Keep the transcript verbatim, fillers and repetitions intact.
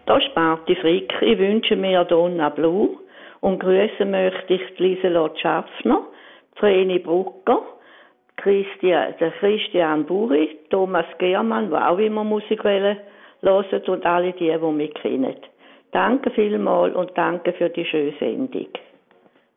Da ist Marti Frick. Ich wünsche mir Donna Blu und grüßen möchte ich die Lieselot Schaffner, Vreni Brucker, Christian, der Christian Buri, Thomas Germann, der auch immer Musik hören und alle die, die mich kennen. Danke vielmals und danke für die schöne Sendung.